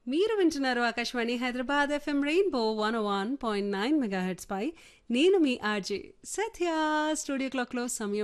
మీరు వింటున్నారు Akashvani Hyderabad FM rainbow 101.9 megahertz పై నేను మీ ఆర్జే సత్య. స్టూడియో క్లాక్లో సమయం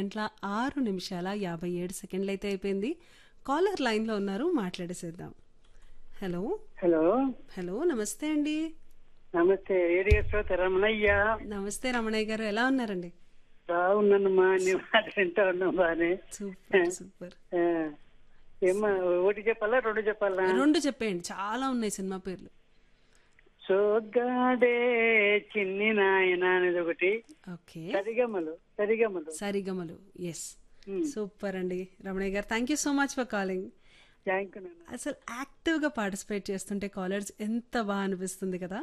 7:06 అయితే అయిపోయింది. కాలర్ లైన్లో ఉన్నారు, మాట్లాడేసేద్దాం. హలో హలో హలో నమస్తే అండి. నమస్తే ఏరియా శ్రోత రమణయ్య. నమస్తే రమణయ్య గారు, ఎలా ఉన్నారండి? బాగున్నానమ్మా, నీ మాట వింటా ఉన్నాం బానే. Super super. ఆ, ఏమ్మా ఒకటి చెప్పాలా రెండు చెప్పాలా? రెండు చెప్పేయండి, చాలా ఉన్నాయి సినిమా పేర్లు. సోగ్గాడే చిన్ని నాయన అనేది ఒకటి. ఓకే, సరిగమలు సరిగమలు. సరిగమలు. ఎస్, సూపర్ అండి రమణయ్య గారు, thank you so much for calling. Thank you నాన్న. అసలు యాక్టివ్గా పార్టిసిపేట్ చేస్తుంటే కాలర్స్ ఎంత బాగా అనిపిస్తుంది కదా.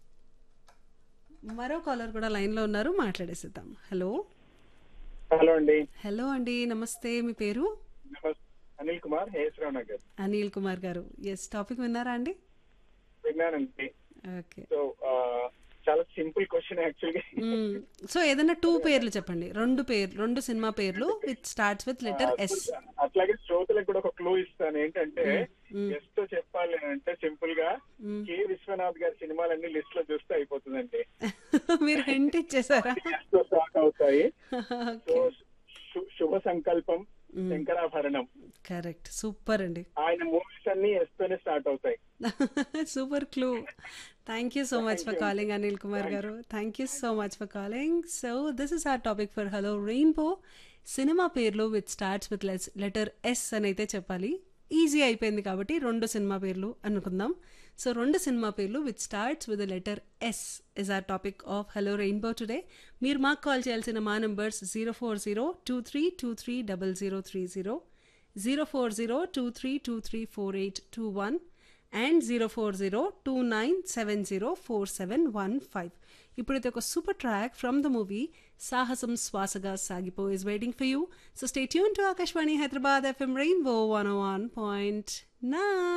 మరో కాలర్ కూడా లైన్లో ఉన్నారు, మాట్లాడేసిద్దాం. హలో హలో అండి. హలో అండి, నమస్తే. మీ పేరు? అనిల్ కుమార్, హేస్రావు నగర్. అనిల్ కుమార్ గారు, ఎస్, టాపిక్ విన్నారా అండి? విన్నానండి. ఓకే, సో చాలా సింపుల్ క్వశ్చన్ యాక్చువల్గా. సో ఏదైనా టూ పేర్లు చెప్పండి, రెండు సినిమా పేర్లు with starts with letter S. అట్లాగే శ్రోతలకు కూడా ఒక క్లూ ఇస్తాను. ఏంటంటే ఎస్ తో చెప్పాలి అంటే సింపుల్ గా కె విశ్వనాథ్ గారి సినిమాలన్నీ లిస్ట్ లో చూస్తే అయిపోతుందండి. మీరు హింట్ ఇచ్చేసారా? ఎస్ తో స్టార్ట్ అవుతాయి. సో ఓకే, శుభ సంకల్పం, శంకరాభరణం, కరెక్ట్, సూపర్ అండి. ఆయన మూవీస్ అన్ని ఎస్ తోనే స్టార్ట్ అవుతాయి. Super clue. Thank you so much for calling Anil Kumar గారు, thank you so much for calling. So this is our topic for hello rainbow. Cinema పేర్లు with starts with letter S అని అయితే చెప్పాలి. Easy అయిపోయింది కాబట్టి రెండు సినిమా పేర్లు అనుకుందాం. సో రెండు సినిమా పేర్లు with starts with letter S is our topic of hello rainbow today. మీరు మాకు కాల్ చేయాల్సిన మా నెంబర్స్ 04023230030, 04023234821 అండ్ 04029704715. ఇప్పుడైతే ఒక super track from the movie సాహసం శ్వాసగా సాగిపో is waiting for you. So stay tune to Akashvani Hyderabad FM rainbow 101.9.